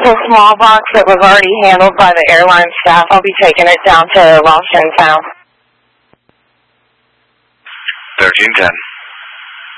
a small box that was already handled by the airline staff. I'll be taking it down to Washington. 1310.